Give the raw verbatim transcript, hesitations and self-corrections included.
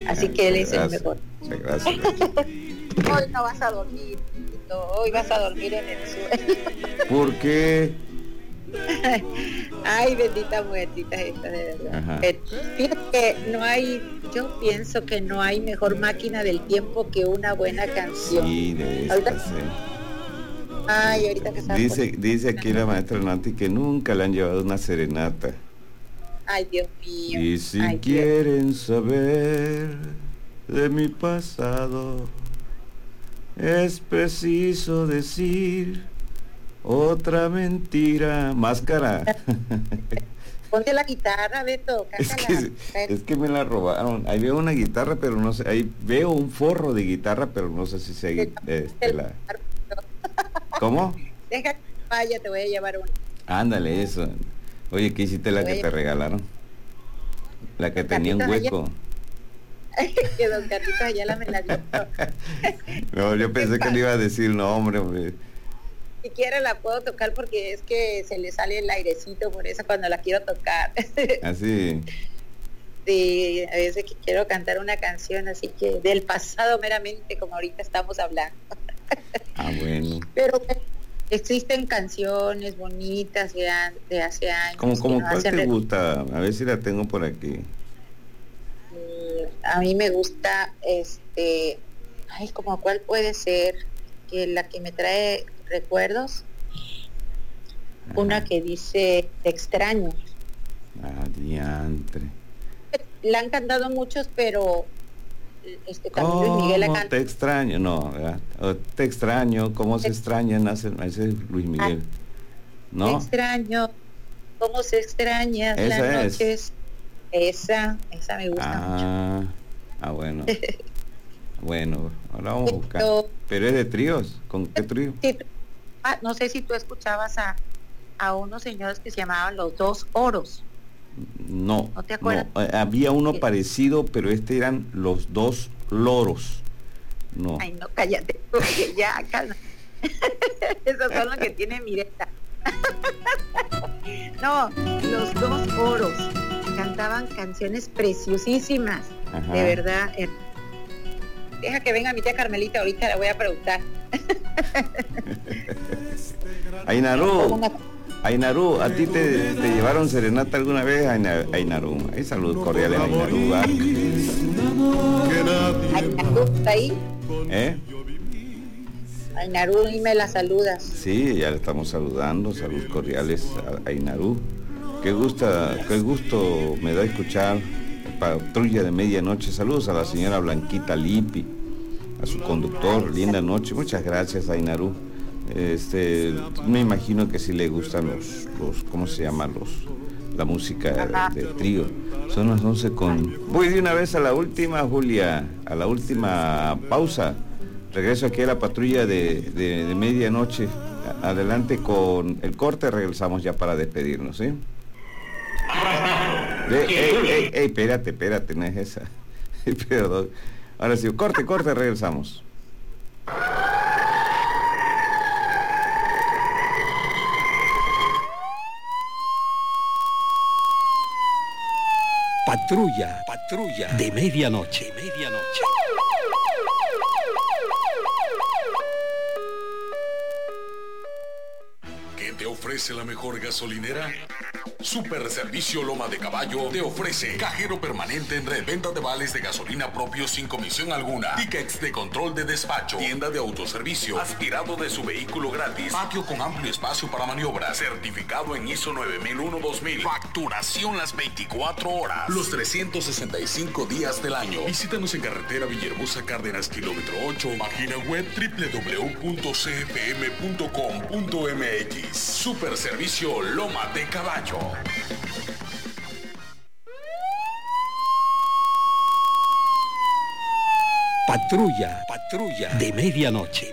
Así que él es gracias, el mejor. Muchas gracias. Hoy no vas a dormir, hoy vas a dormir en el suelo. ¿Por qué? Ay, bendita muertita esta, de verdad. Ajá. Eh, Fíjate que no hay, yo pienso que no hay mejor máquina del tiempo que una buena canción. Sí, de Ahorita- estas, eh. Ay, ahorita que estaba Dice, poniendo- dice aquí la maestra Nati que nunca le han llevado una serenata. Ay, Dios mío. Y si Ay, Dios. quieren saber de mi pasado, es preciso decir otra mentira. Máscara. Ponte la guitarra, Beto, Es cántala. que, es que me la robaron. Ahí veo una guitarra, pero no sé. Ahí veo un forro de guitarra, pero no sé si se este, la. ¿Cómo? Deja que vaya, te voy a llevar una. Ándale, eso. Oye, ¿qué hiciste la que te regalaron? La que tenía un hueco. Que don Carlitos Ayala me la dio. No, yo pensé que le iba a decir, no, hombre, hombre. Si quiere la puedo tocar porque es que se le sale el airecito, por eso cuando la quiero tocar. Así. Sí, a veces que quiero cantar una canción así que del pasado meramente, como ahorita estamos hablando. Ah, bueno. Pero existen canciones bonitas de, an- de hace años. ¿Cómo, que cómo nos cuál hacen te re- gusta? A ver si la tengo por aquí. Mm, A mí me gusta, este, ay, como cuál puede ser, que la que me trae recuerdos, una Ajá. que dice Te extraño. Ah, diantre. La han cantado muchos, pero este también Luis Miguel la ¿Cómo canta. te extraño? No, ¿verdad? O te extraño, ¿cómo se extrañan? Ese ese es Luis Miguel. Te ¿No? extraño, cómo se extraña Esa las es. noches. Esa, esa me gusta mucho. Ah, ah, bueno. Bueno, ahora vamos a buscar. Pero- Pero es de tríos. ¿Con qué trío? Sí, ah, no sé si tú escuchabas a, a unos señores que se llamaban los Dos Oros. No, ¿No te acuerdas? no, eh, había uno Sí. parecido, pero este eran los dos loros. No. Ay, no, cállate, porque ya, calma. Esos son los que tiene Mireta. No, los Dos Oros cantaban canciones preciosísimas, Ajá. de verdad. eh. Deja que venga mi tía Carmelita, ahorita la voy a preguntar. Ainaru, Ainaru, ¿a ti te, te llevaron serenata alguna vez, Aina- Ainaru? Hay saludos cordiales a Ainaru. ¿Ah? Ay, Naru, ¿está ahí? ¿Eh? Ay, Naru, y me la saludas. Sí, ya le estamos saludando, saludos cordiales a Ainaru. Qué gusta, qué gusto me da escuchar Patrulla de Medianoche. Saludos a la señora Blanquita Lipi, a su conductor, linda noche. Muchas gracias, Ainaru. Este, me imagino que sí le gustan los, los ¿cómo se llama? Los, la música de, de trío. Son las once con... Voy de una vez a la última, Julia, a la última pausa. Regreso aquí a la patrulla de, de, de medianoche. Adelante con el corte, regresamos ya para despedirnos, ¿sí? De, ey, ey, ey, espérate, espérate, no es esa. Perdón. Ahora sí, corte, corte, regresamos. Patrulla, patrulla de medianoche, medianoche. ¿Qué te ofrece la mejor gasolinera? Super Servicio Loma de Caballo te ofrece cajero permanente en red, venta de vales de gasolina propios sin comisión alguna, tickets de control de despacho, tienda de autoservicio, aspirado de su vehículo gratis, patio con amplio espacio para maniobras, certificado en I S O nueve mil uno dos mil, facturación las veinticuatro horas, los trescientos sesenta y cinco días del año. Visítanos en carretera Villahermosa Cárdenas, kilómetro ocho, página web doble u doble u doble u punto c f m punto com punto m x. Super Servicio Loma de Caballo. Patrulla, patrulla de medianoche.